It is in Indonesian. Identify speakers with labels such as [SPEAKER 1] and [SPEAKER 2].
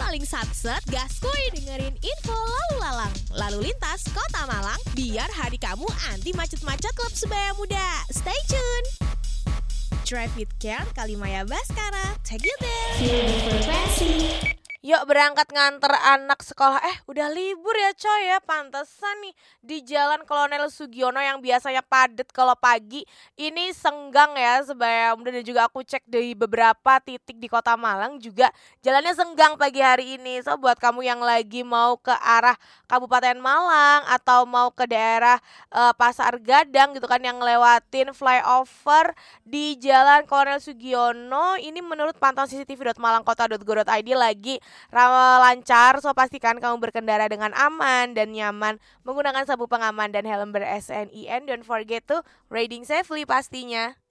[SPEAKER 1] paling satset, gaskuy dengerin info lalu lalang, lalu lintas Kota Malang, biar hari kamu anti macet-macet klub sebaya muda. Stay tune. Drive with Care, Kalimaya Baskara, take you there.
[SPEAKER 2] Feel the frequency.
[SPEAKER 3] Yuk berangkat nganter anak sekolah. Udah libur ya coy ya. Pantesan nih di Jalan Kolonel Sugiono yang biasanya padat kalau pagi, ini senggang ya sebaya muda. Dan juga aku cek di beberapa titik di Kota Malang juga jalannya senggang pagi hari ini. So buat kamu yang lagi mau ke arah Kabupaten Malang atau mau ke daerah Pasar Gadang gitu kan, yang lewatin flyover di Jalan Kolonel Sugiono, ini menurut pantauan cctv.malangkota.go.id lagi lancar. So pastikan kamu berkendara dengan aman dan nyaman menggunakan sabuk pengaman dan helm ber-SNIN. Don't forget to riding safely pastinya.